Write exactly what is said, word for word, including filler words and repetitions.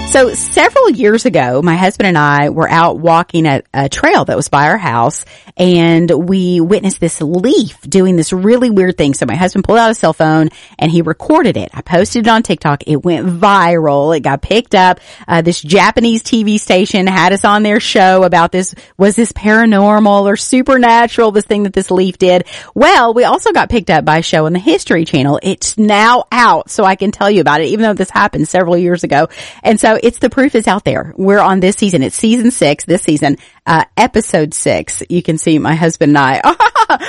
So several years ago, my husband and I were out walking at a trail that was by our house, and we witnessed this leaf doing this really weird thing. So my husband pulled out his cell phone and he recorded it. I posted it on TikTok. It went viral. It got picked up. Uh, this Japanese T V station had us on their show about this. Was this paranormal or supernatural, this thing that this leaf did? Well, we also got picked up by a show on the History Channel. It's now out, so I can tell you about it, even though this happened several years ago. And so it's the proof is out there. We're on this season. It's season six, this season, uh, episode six. You can see my husband and I